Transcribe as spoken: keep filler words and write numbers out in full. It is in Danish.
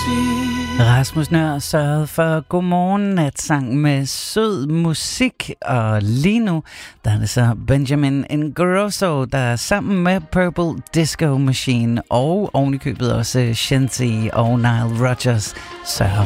Rasmus Nøhr sørgede for Godmorgen Natsang med sød musik, og lige nu der er det så Benjamin Ingrosso, der er sammen med Purple Disco Machine og ovenikøbet også Shenzi og Nile Rodgers sørger